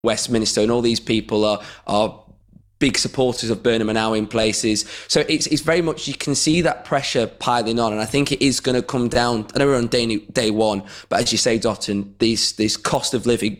Westminster, and all these people are big supporters of Burnham are now in places. So it's very much, you can see that pressure piling on. And I think it is going to come down, I know we're on day one, but as you say, Dotun, this cost of living,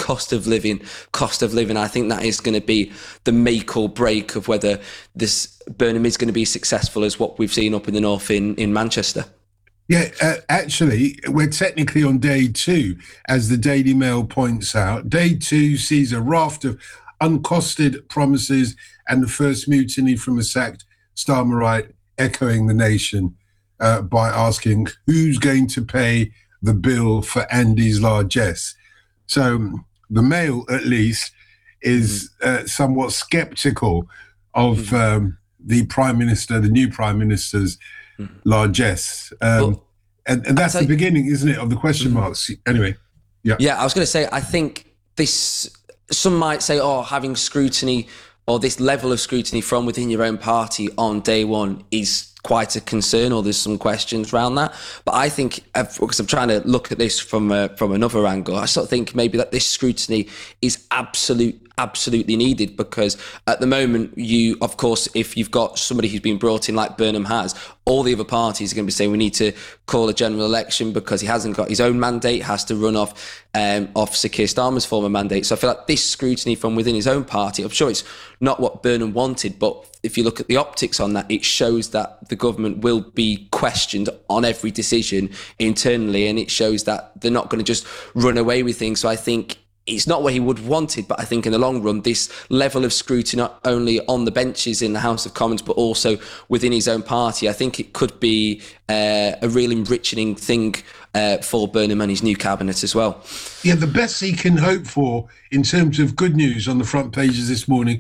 I think that is going to be the make or break of whether this Burnham is going to be successful as what we've seen up in the north in Manchester. Yeah, actually, we're technically on day two, as the Daily Mail points out. Day two sees a raft of uncosted promises and the first mutiny from a sacked Starmerite echoing the nation by asking who's going to pay the bill for Andy's largesse. So the Mail, at least, is somewhat sceptical of the Prime Minister, the new Prime Minister's largesse. And that's the beginning, isn't it, of the question marks? Anyway, yeah. Yeah, I was going to say, I think this, some might say, having scrutiny or this level of scrutiny from within your own party on day one is quite a concern, or there's some questions around that. But I think, because I'm trying to look at this from another angle, I sort of think maybe that this scrutiny is absolutely needed, because at the moment, you, of course, if you've got somebody who's been brought in like Burnham has, all the other parties are going to be saying we need to call a general election because he hasn't got his own mandate, has to run off Sir Keir Starmer's former mandate. So I feel like this scrutiny from within his own party, I'm sure it's not what Burnham wanted, but if you look at the optics on that, it shows that the government will be questioned on every decision internally, and it shows that they're not going to just run away with things. So I think it's not what he would have wanted, but I think in the long run, this level of scrutiny, not only on the benches in the House of Commons, but also within his own party, I think it could be a real enriching thing for Burnham and his new cabinet as well. Yeah, the best he can hope for in terms of good news on the front pages this morning